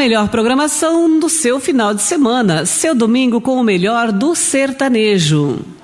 melhor programação do seu final de semana, seu domingo com o melhor do sertanejo.